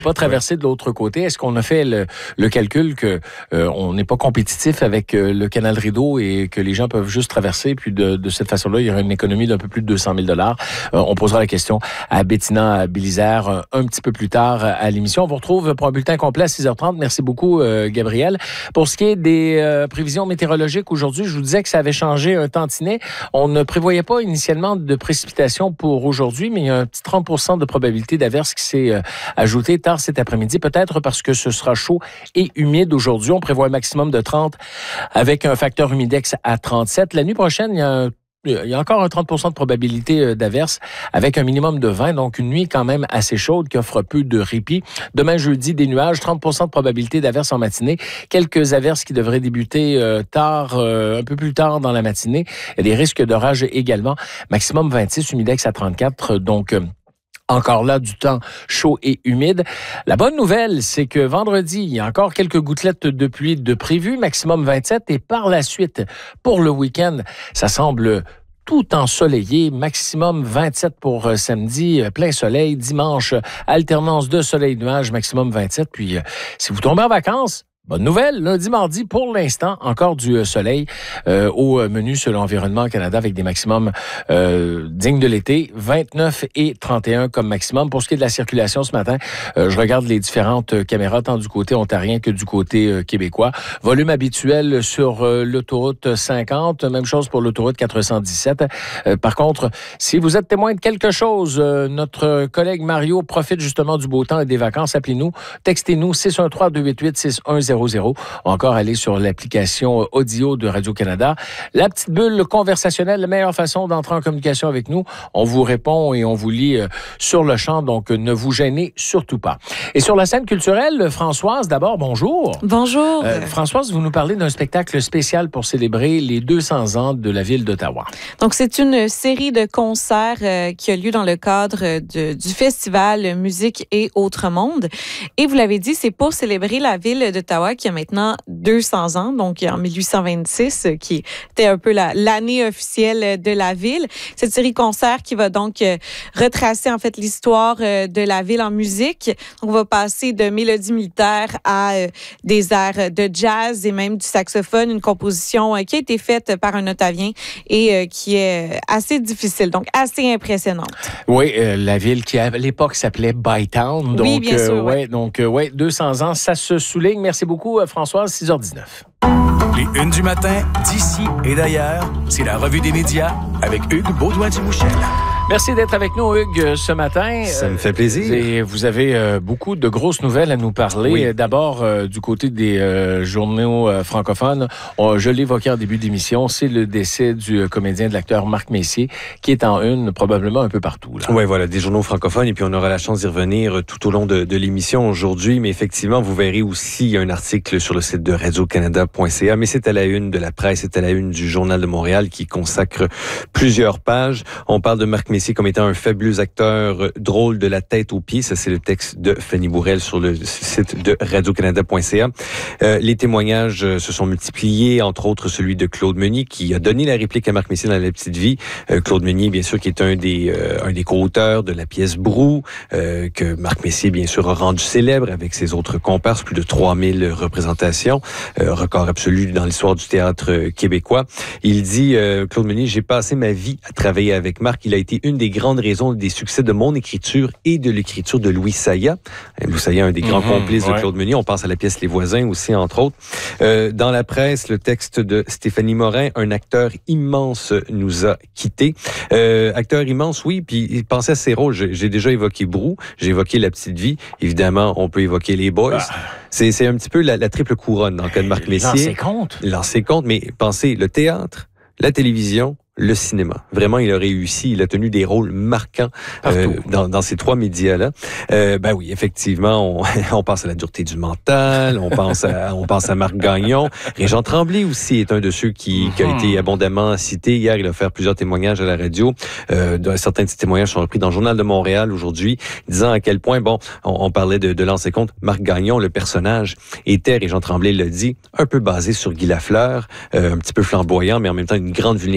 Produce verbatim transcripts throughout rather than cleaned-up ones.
pas traverser de l'autre côté. Est-ce qu'on a fait le, le calcul que euh, on n'est pas compétitif avec euh, le canal Rideau et que les gens peuvent juste traverser, puis de, de cette façon-là, il y aura une économie d'un peu plus de deux cent mille dollars. Euh, on posera la question à Bettina Bélisère euh, un petit peu plus tard à l'émission. On vous retrouve pour un bulletin complet à six heures trente. Merci beaucoup, euh, Gabriel. Pour ce qui est des euh, prévisions météorologiques aujourd'hui, je vous disais que ça avait changé un tantinet. On ne prévoyait pas initialement de précipitations pour aujourd'hui, mais il y a un petit trente pour cent de probabilité d'averse qui s'est euh, ajouté tard cet après-midi, peut-être parce que ce sera chaud et humide aujourd'hui. On prévoit un maximum de trente avec un facteur humidex à trente-sept. La nuit prochaine, il y a un Il y a encore un trente pour cent de probabilité d'averse avec un minimum de vingt, donc une nuit quand même assez chaude qui offre peu de répit. Demain, jeudi, des nuages, trente pour cent de probabilité d'averse en matinée. Quelques averses qui devraient débuter euh, tard, euh, un peu plus tard dans la matinée. Il y a des risques d'orage également. Maximum vingt-six, humidex à trente-quatre, donc... Euh, Encore là, du temps chaud et humide. La bonne nouvelle, c'est que vendredi, il y a encore quelques gouttelettes de pluie de prévues, maximum vingt-sept. Et par la suite, pour le week-end, ça semble tout ensoleillé, maximum vingt-sept pour samedi, plein soleil. Dimanche, alternance de soleil-nuage, maximum vingt-sept. Puis, si vous tombez en vacances, bonne nouvelle, lundi, mardi, pour l'instant, encore du soleil euh, au menu sur l'Environnement Canada avec des maximums euh, dignes de l'été, vingt-neuf et trente et un comme maximum. Pour ce qui est de la circulation ce matin, euh, je regarde les différentes caméras, tant du côté ontarien que du côté euh, québécois. Volume habituel sur euh, l'autoroute cinquante, même chose pour l'autoroute quatre cent dix-sept. Euh, par contre, si vous êtes témoin de quelque chose, euh, notre collègue Mario profite justement du beau temps et des vacances. Appelez-nous, textez-nous six un trois deux huit huit six un zéro zéro. Encore aller sur l'application audio de Radio-Canada. La petite bulle conversationnelle, la meilleure façon d'entrer en communication avec nous. On vous répond et on vous lit euh, sur le champ, donc ne vous gênez surtout pas. Et sur la scène culturelle, Françoise, d'abord, bonjour. Bonjour. Euh, Françoise, vous nous parlez d'un spectacle spécial pour célébrer les deux cents ans de la ville d'Ottawa. Donc, c'est une série de concerts euh, qui a lieu dans le cadre de, du festival Musique et Autre Monde. Et vous l'avez dit, c'est pour célébrer la ville d'Ottawa qui a maintenant deux cents ans, donc en mille huit cent vingt-six, qui était un peu la, l'année officielle de la ville. Cette série concert qui va donc euh, retracer en fait l'histoire euh, de la ville en musique. Donc, on va passer de mélodies militaires à euh, des airs de jazz et même du saxophone, une composition euh, qui a été faite par un Ottavien et euh, qui est assez difficile, donc assez impressionnante. Oui, euh, la ville qui à l'époque s'appelait Bytown. Donc, oui, bien sûr. Euh, ouais. ouais, donc, euh, ouais, deux cents ans, ça se souligne. Merci beaucoup, Françoise, six heures dix-neuf. Les Unes du matin, d'ici et d'ailleurs, c'est la revue des médias avec Hugues Beaudoin-Dumouchel. Merci d'être avec nous, Hugues, ce matin. Ça me fait plaisir. Et vous avez euh, beaucoup de grosses nouvelles à nous parler. Oui. D'abord, euh, du côté des euh, journaux euh, francophones, on, je l'évoquais en début d'émission, c'est le décès du euh, comédien, de l'acteur Marc Messier, qui est en une probablement un peu partout. Oui, voilà, des journaux francophones. Et puis, on aura la chance d'y revenir tout au long de, de l'émission aujourd'hui. Mais effectivement, vous verrez aussi un article sur le site de radio canada point c a. Mais c'est à la une de la presse, c'est à la une du Journal de Montréal qui consacre plusieurs pages. On parle de Marc Messier comme étant un fabuleux acteur drôle de la tête aux pieds. Ça, c'est le texte de Fanny Bourrel sur le site de radio canada point c a. Euh, les témoignages se sont multipliés, entre autres celui de Claude Meunier qui a donné la réplique à Marc Messier dans La Petite Vie. Euh, Claude Meunier, bien sûr, qui est un des, euh, un des co-auteurs de la pièce Brou, euh, que Marc Messier, bien sûr, a rendu célèbre avec ses autres comparses, plus de trois mille représentations, euh, record absolu dans l'histoire du théâtre québécois. Il dit, euh, Claude Meunier, j'ai passé ma vie à travailler avec Marc. Il a été une des grandes raisons des succès de mon écriture et de l'écriture de Louis Saya. Louis Saya, un des grands mmh, complices ouais. de Claude Meunier. On pense à la pièce Les Voisins aussi, entre autres. Euh, dans la presse, le texte de Stéphanie Morin, un acteur immense nous a quittés. Euh, acteur immense, oui, puis pensez à ses rôles. J'ai, j'ai déjà évoqué Brou, j'ai évoqué La Petite Vie. Évidemment, on peut évoquer Les Boys. Ah. C'est, c'est un petit peu la, la triple couronne dans le cas de Marc Messier. Lancer compte. Lancer compte, mais pensez, le théâtre, la télévision, le cinéma. Vraiment, il a réussi. Il a tenu des rôles marquants euh, dans, dans ces trois médias-là. Euh, ben oui, effectivement, on, on pense à la dureté du mental, on pense à, on pense à Marc Gagnon. Régent Tremblay aussi est un de ceux qui, qui a été abondamment cité. Hier, il a fait plusieurs témoignages à la radio. Euh, certains de ces témoignages sont repris dans le Journal de Montréal aujourd'hui, disant à quel point, bon, on, on parlait de, de lancer compte. Marc Gagnon, le personnage, était, Régent Tremblay l'a dit, un peu basé sur Guy Lafleur, euh, un petit peu flamboyant, mais en même temps une grande vulnérabilité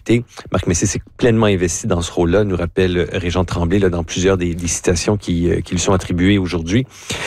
été. Marc Messier s'est pleinement investi dans ce rôle-là, nous rappelle Régent Tremblay là, dans plusieurs des, des citations qui, euh, qui lui sont attribuées aujourd'hui.